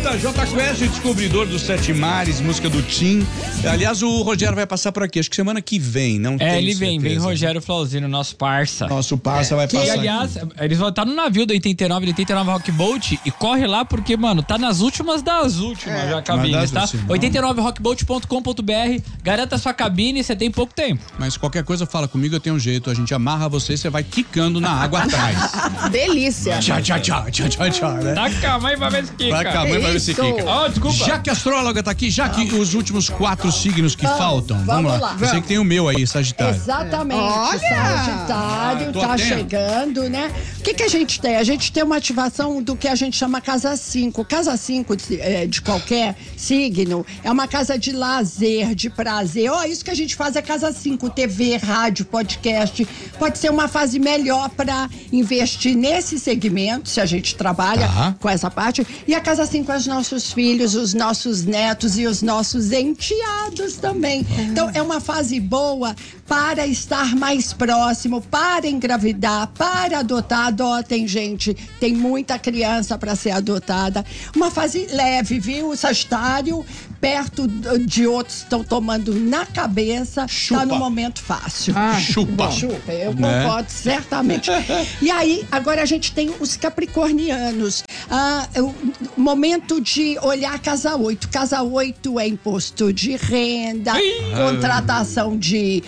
volta, Jota Quest, descobridor dos Sete Mares, música do Tim. Aliás, o Rogério vai passar por aqui, acho que semana que vem, não tem ele certeza. vem Rogério Flauzino, nosso parça. Nosso parça vai passar. E, aliás, eles vão estar no navio do 89 Rock Boat e corre lá porque, mano, tá nas últimas das últimas já cabines, tá? 89rockboat.com.br, garanta sua cabine, você tem pouco tempo. Mas qualquer coisa, fala comigo, eu tenho um jeito, a gente amarra você vai quicando na água atrás. Delícia. Tchau, né? Tá com a mãe pra ver se quica. Vai com a mãe pra ver se quica. Oh, desculpa. Já que a astróloga tá aqui, já que os últimos 4 signos que faltam, vamos lá. Eu sei que tem o meu aí, Sagitário. Exatamente. Olha! Sagitário tá chegando, né? O que a gente tem? A gente tem uma ativação do que a gente chama casa 5. Casa 5 de qualquer signo é uma casa de lazer, de prazer. Isso que a gente faz é casa 5, TV, rádio, podcast. Pode ser uma fase melhor para investir nesse segmento, se a gente trabalha com essa parte. E a casa 5 é os nossos filhos, os nossos netos e os nossos enteados também. Então, é uma fase boa para estar mais próximo, para engravidar, para adotar. Adotem, gente. Tem muita criança para ser adotada. Uma fase leve, viu? Sagitário, perto de outros estão tomando na cabeça. Chupa. Tá no momento fácil. Chupa. Eu concordo, certamente. E aí, agora a gente tem os capricornianos. O momento de olhar a casa 8. Casa 8 é imposto de renda, contratação de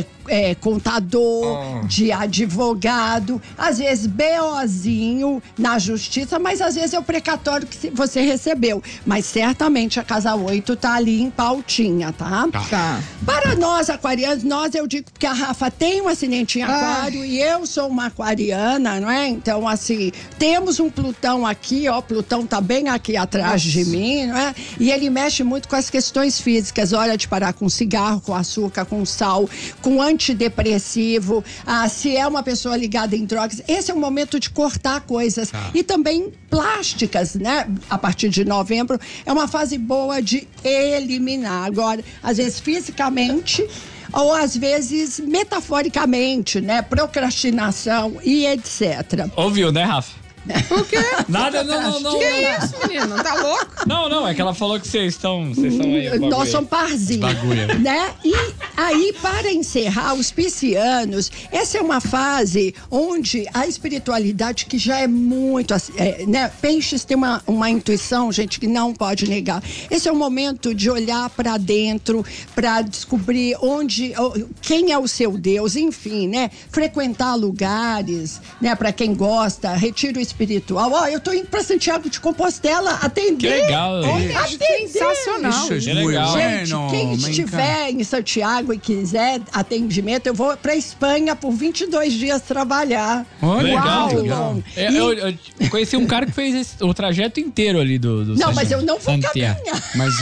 contador, de advogado, às vezes BOzinho na justiça, mas às vezes é o precatório que você recebeu. Mas certamente a casa 8 tá ali em pautinha, tá? Para nós aquarianos, eu digo porque a Rafa tem um acidente em aquário e eu sou uma aquariana, não é? Então, assim, temos um Plutão aqui, Plutão tá bem aqui atrás de mim, não é? E ele mexe muito com as questões físicas, hora de parar com cigarro, com açúcar, com sal, com antidepressivo, se é uma pessoa ligada em drogas, esse é o momento de cortar coisas. E também plásticas, né? A partir de novembro, é uma fase boa de eliminar. Agora, às vezes fisicamente, ou às vezes metaforicamente, né? Procrastinação e etc. Ouviu, né, Rafa? O quê? Nada, não. Que isso, menino? Tá louco? Não, é que ela falou que vocês estão aí. Nós somos parzinhos, né? E aí, para encerrar, os piscianos, essa é uma fase onde a espiritualidade que já é muito, né? Peixes tem uma intuição, gente, que não pode negar. Esse é o momento de olhar para dentro, para descobrir quem é o seu Deus, enfim, né? Frequentar lugares, né? Para quem gosta, retiro espiritual. Eu tô indo pra Santiago de Compostela atender. Que legal. Sensacional. Isso é legal. Gente, quem estiver em Santiago e quiser atendimento, eu vou pra Espanha por 22 dias trabalhar. Legal. Bom. Eu conheci um cara que fez o trajeto inteiro ali do Não, mas eu não vou Santiago. caminhar. Mas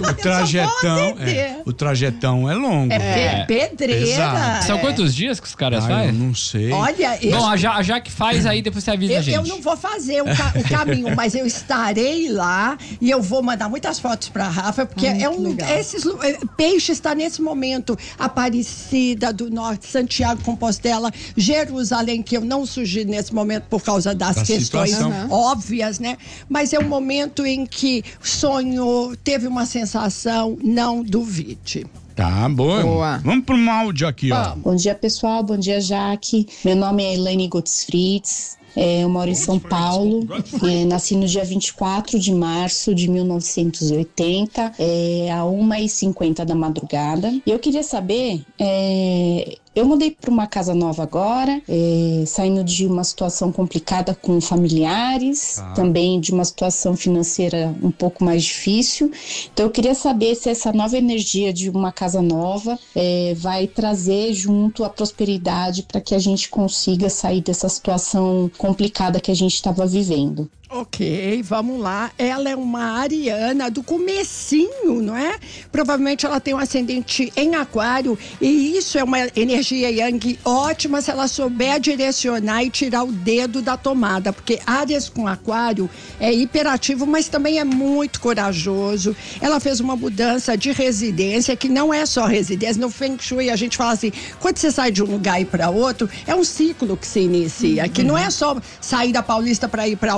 o trajetão é longo. É pedreira. Exato. São quantos dias que os caras Eu fazem? não sei. Olha, Bom, a Jaque faz aí, depois você avisa a gente. eu não vou fazer o caminho, mas eu estarei lá e eu vou mandar muitas fotos pra Rafa, porque Peixe está nesse momento. Aparecida do Norte, Santiago, Compostela, Jerusalém, que eu não sugiro nesse momento por causa das questões óbvias, né? Mas é um momento em que sonhou, teve uma sensação, não duvide. Tá bom. Boa. Vamos pro áudio aqui, ó. Bom dia, pessoal. Bom dia, Jaque. Meu nome é Elaine Gottfrieds. Eu moro em São Paulo. Nasci no dia 24 de março de 1980, a 1h50 da madrugada. E eu queria saber... Eu mudei para uma casa nova agora, saindo de uma situação complicada com familiares, também de uma situação financeira um pouco mais difícil. Então eu queria saber se essa nova energia de uma casa nova vai trazer junto a prosperidade para que a gente consiga sair dessa situação complicada que a gente estava vivendo. Ok, vamos lá. Ela é uma ariana do comecinho, não é? Provavelmente ela tem um ascendente em aquário e isso é uma energia yang ótima se ela souber direcionar e tirar o dedo da tomada, porque Áries com aquário é hiperativo, mas também é muito corajoso. Ela fez uma mudança de residência, que não é só residência. No Feng Shui a gente fala assim, quando você sai de um lugar e ir para outro, é um ciclo que se inicia, que não é só sair da Paulista para ir para Augusta.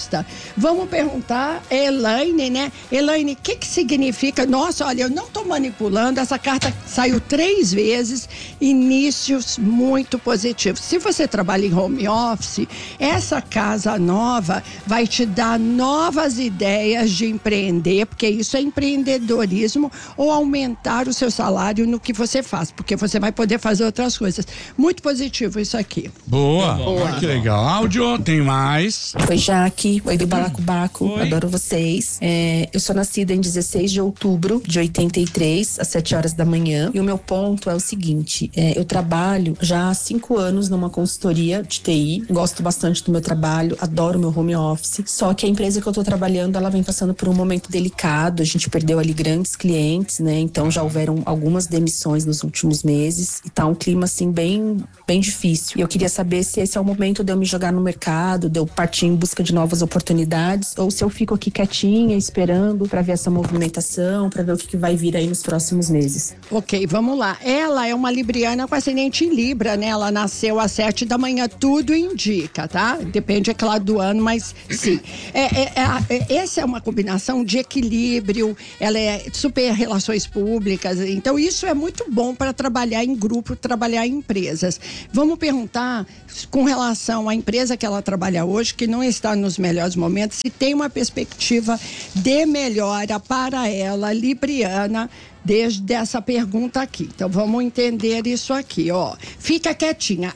resposta. Vamos perguntar a Elaine, né? Elaine, o que significa? Nossa, olha, eu não tô manipulando, essa carta saiu 3 vezes, inícios muito positivos. Se você trabalha em home office, essa casa nova vai te dar novas ideias de empreender, porque isso é empreendedorismo, ou aumentar o seu salário no que você faz, porque você vai poder fazer outras coisas. Muito positivo isso aqui. Boa. Que legal. Áudio, tem mais. Oi, Jaque. Oi, do Balacobaco. Adoro vocês. Eu sou nascida em 16 de outubro de 83, às 7 horas da manhã. E o meu ponto é o seguinte, eu trabalho já há 5 anos numa consultoria de TI. Gosto bastante do meu trabalho, adoro meu home office. Só que a empresa que eu tô trabalhando, ela vem passando por um momento delicado. A gente perdeu ali grandes clientes, né? Então já houveram algumas demissões nos últimos meses. E tá um clima, assim, bem difícil. E eu queria saber se esse é o momento de eu me jogar no mercado, de eu partir em busca de novas oportunidades, ou se eu fico aqui quietinha, esperando pra ver essa movimentação, pra ver o que vai vir aí nos próximos meses. Ok, vamos lá. Ela é uma libriana com ascendente em Libra, né? Ela nasceu às 7 da manhã, tudo indica, tá? Depende, é claro, do ano, mas sim. Essa é uma combinação de equilíbrio, ela é super relações públicas, então isso é muito bom para trabalhar em grupo, trabalhar em empresas. Vamos perguntar com relação à empresa que ela trabalha hoje, que não está nos melhores momentos, se tem uma perspectiva de melhora para ela, libriana, desde essa pergunta aqui. Então, vamos entender isso aqui, ó. Fica quietinha.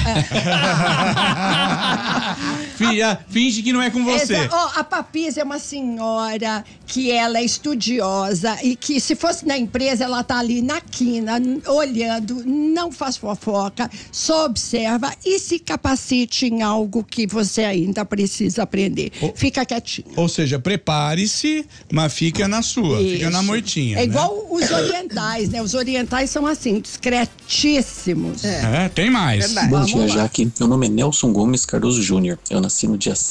Filha, finge que não é com você. A Papis é uma senhora que ela é estudiosa e que, se fosse na empresa, ela tá ali na quina, olhando, não faz fofoca, só observa e se capacite em algo que você ainda precisa aprender. Fica quietinha. Ou seja, prepare-se, mas fica na sua, Isso. fica na moitinha. É igual os orientais, né? Os orientais são assim, discretíssimos. Tem mais. Verdade. Bom Vamos dia, lá. Jaque. Meu nome é Nelson Gomes Cardoso Júnior. Eu nasci no dia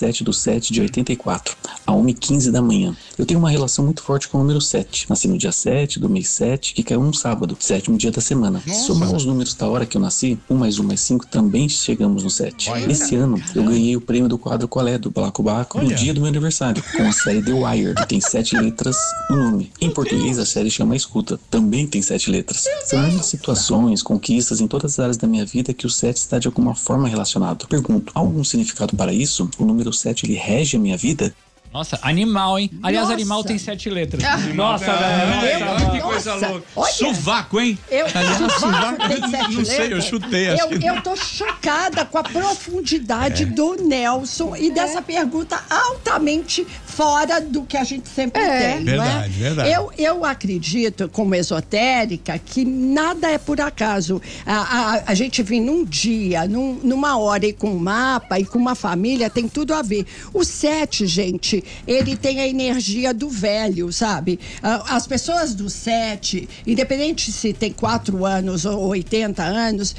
7/7/84, a 1h15 da manhã. Eu tenho uma relação muito forte com o número 7. Nasci no dia 7 do mês 7, que caiu num sábado, 7º dia da semana. Se somar os números da hora que eu nasci, 1 mais 1 mais 5, também chegamos no 7. Esse ano, eu ganhei o prêmio do quadro Colé, do Balacobaco, no dia do meu aniversário, com a série The Wire, que tem 7 letras no nome. Em português, a série chama Escuta. Também tem 7 letras. São muitas situações, conquistas em todas as áreas da minha vida que o 7 está de alguma forma relacionado. Pergunto, há algum significado para isso? O número 7, ele rege a minha vida? Nossa, animal, hein? Aliás, Nossa. animal tem 7 letras. Nossa, velho. Olha que coisa Nossa, louca. olha. Sovaco, hein? Sovaco tem 7 Não sei, eu letras? chutei. Acho que... Eu tô chocada com a profundidade do Nelson e dessa pergunta altamente fora do que a gente sempre tem. Verdade, não é? verdade. Eu acredito, como esotérica, que nada é por acaso. A gente vir num dia, numa hora e com um mapa e com uma família, tem tudo a ver. O 7, gente, ele tem a energia do velho, sabe? As pessoas do 7, independente se tem 4 anos ou 80 anos,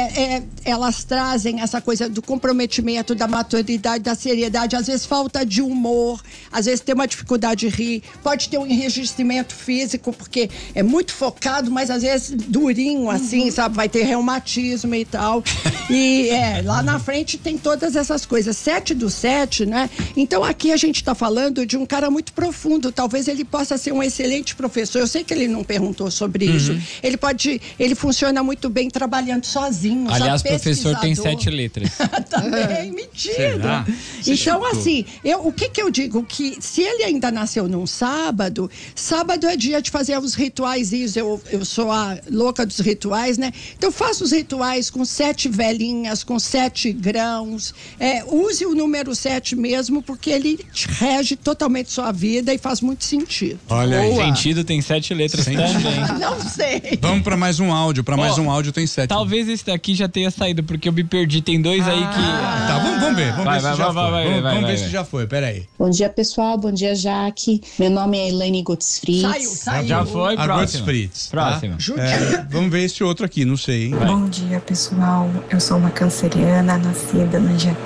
elas trazem essa coisa do comprometimento, da maturidade, da seriedade, às vezes falta de humor, às vezes tem uma dificuldade de rir, pode ter um enrijecimento físico, porque é muito focado, mas às vezes durinho, assim, sabe? Vai ter reumatismo e tal. E lá na frente tem todas essas coisas. 7 do 7, né? Então aqui a gente tá falando de um cara muito profundo. Talvez ele possa ser um excelente professor. Eu sei que ele não perguntou sobre isso. Ele funciona muito bem trabalhando sozinho. Aliás, sabe? professor tem Pesquisador. 7 letras. Também, mentira. Será? Você Então, chutou. assim, o que eu digo? Que se ele ainda nasceu num sábado é dia de fazer os rituais. Eu sou a louca dos rituais, né? Então, faça os rituais com 7 velhinhas, com 7 grãos. Use o número 7 mesmo, porque ele rege totalmente sua vida e faz muito sentido. Olha aí. Sentido tem 7 letras também. Não sei. Vamos pra mais um áudio. Pra mais Ó, um áudio tem 7. Talvez esse daqui já tenha saído, porque eu me perdi. Tem 2 aí que... Tá, vamos ver. Vamos ver se já foi. Vamos ver se já foi. Peraí. Bom dia, pessoal. Bom dia, Jaque. Meu nome é Elaine Gottfried. Saiu. Já foi, A próximo. Gottfried. Próximo. Vamos ver esse outro aqui, não sei, hein? Bom dia, pessoal. Eu sou uma canceriana, nascida no dia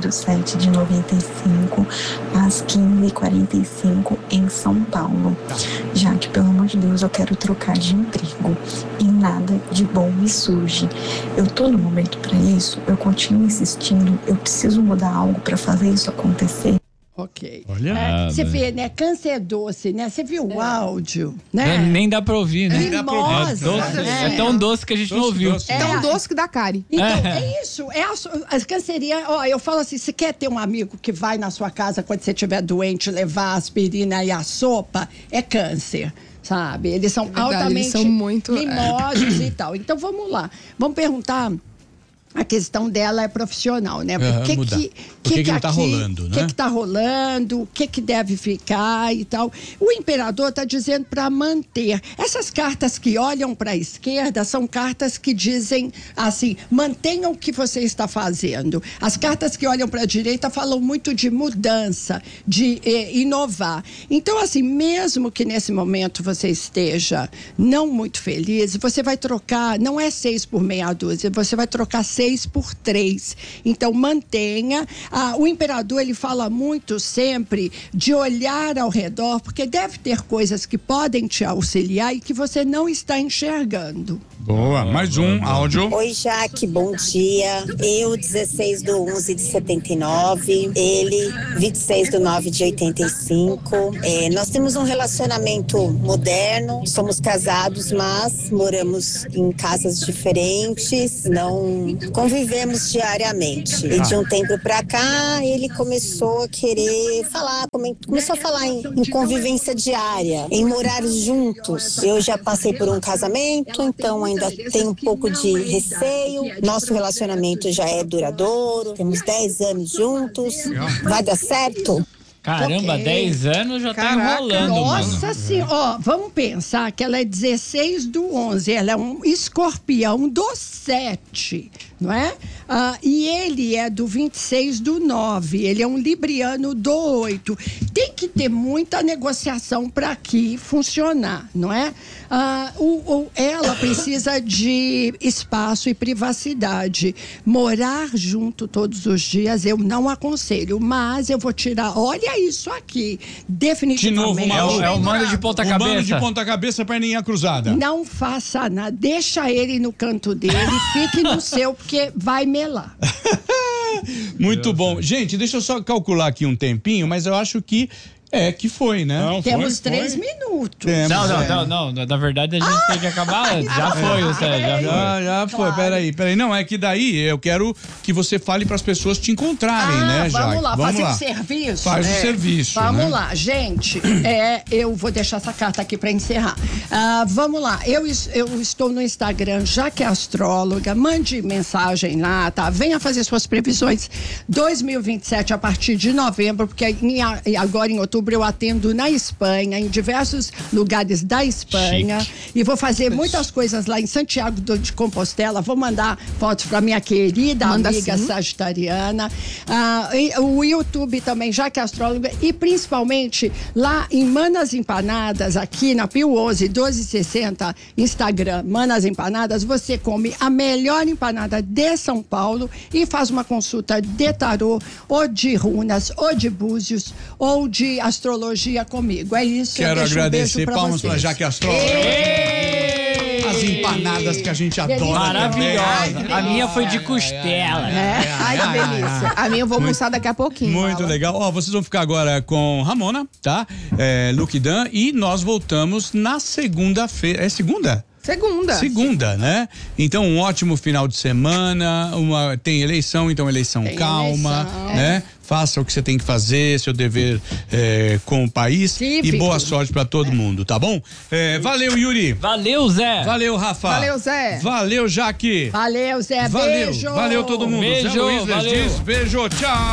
15/7/95, às 15h45, em São Paulo. Já que, pelo amor de Deus, eu quero trocar de emprego e nada de bom me surge. Eu tô no momento para isso, eu continuo insistindo, eu preciso mudar algo para fazer isso acontecer. Ok. Olha. Você vê, né? Câncer doce, né? Você viu o áudio, né? Nem dá pra ouvir, né? Mimosa, É tão doce que a gente não ouviu. Doce. Tão doce que dá cárie. Então, é isso. As cancerianas, eu falo assim, você quer ter um amigo que vai na sua casa quando você estiver doente, levar a aspirina e a sopa? É câncer. Sabe? Eles são altamente eles são muito, mimosos e tal. Então, vamos lá. Vamos perguntar... A questão dela é profissional, né? Por que não tá rolando, né? O que tá rolando, o que deve ficar e tal. O imperador tá dizendo para manter. Essas cartas que olham para a esquerda são cartas que dizem assim, mantenham o que você está fazendo. As cartas que olham para a direita falam muito de mudança, de inovar. Então, assim, mesmo que nesse momento você esteja não muito feliz, você vai trocar, não é 6 por meia dúzia, você vai trocar 6 por 3. Então, mantenha. O imperador, ele fala muito sempre de olhar ao redor, porque deve ter coisas que podem te auxiliar e que você não está enxergando. Boa. Mais um áudio. Oi, Jaque, bom dia. Eu, 16/11/79. Ele, 26/9/85. Nós temos um relacionamento moderno. Somos casados, mas moramos em casas diferentes. Não convivemos diariamente. E de um tempo pra cá, ele começou a querer falar, começou a falar em convivência diária, em morar juntos. Eu já passei por um casamento, então ainda tenho um pouco de receio. Nosso relacionamento já é duradouro, temos 10 anos juntos. Vai dar certo? Caramba, 10 anos já tá enrolando, Nossa mano. senhora, vamos pensar que ela é 16/11, ela é um escorpião do 7, não é? E ele é do 26/9, ele é um libriano do 8. Tem que ter muita negociação para aqui funcionar, não é? Ela precisa de espaço e privacidade. Morar junto todos os dias eu não aconselho, mas eu vou tirar, olha isso aqui, definitivamente. De novo, é o mano de ponta cabeça. Mano de ponta cabeça, perninha cruzada. Não faça nada, deixa ele no canto dele, fique no seu, porque vai melar. Muito bom. Gente, deixa eu só calcular aqui um tempinho, mas eu acho que foi, né? Não, temos 3 minutos. Não. Na verdade, a gente tem que acabar antes. Já foi, o Sérgio. Já foi. Claro. Peraí. Não, é que daí eu quero que você fale para as pessoas te encontrarem, né, Jaque? Vamos lá, fazer um serviço? Faz o serviço, Vamos né? lá, gente. Eu vou deixar essa carta aqui para encerrar. Vamos lá, eu estou no Instagram, Jaque Astróloga, mande mensagem lá, tá? Venha fazer suas previsões 2027 a partir de novembro, porque agora em outubro eu atendo na Espanha, em diversos lugares da Espanha. Chique. E vou fazer muitas coisas lá em Santiago de Compostela. Vou mandar fotos para minha querida amiga sagitariana. O YouTube também, Jaque Astróloga. E principalmente lá em Manas Empanadas, aqui na Pio 11, 1260, Instagram, Manas Empanadas, você come a melhor empanada de São Paulo e faz uma consulta de tarô, ou de runas, ou de búzios, ou de astrologia comigo. É isso. Quero agradecer. Palmas para Jaque Astróloga. As empanadas que a gente adora. Maravilhosa. A minha foi de costela. Ai, que delícia. A minha eu vou almoçar daqui a pouquinho. Muito legal. Vocês vão ficar agora com Ramona, tá? Luke Dan, e nós voltamos na segunda-feira. É segunda? Segunda, né? Então, um ótimo final de semana. Tem eleição, então eleição calma, né? Faça o que você tem que fazer, seu dever com o país. Cívico. E boa sorte pra todo mundo, tá bom? Valeu, Yuri. Valeu, Zé. Valeu, Rafa. Valeu, Zé. Valeu, Jaque. Valeu, Zé. Valeu. Beijo. Valeu todo mundo. Beijo. Zé Luiz Valeu. Beijo. Tchau.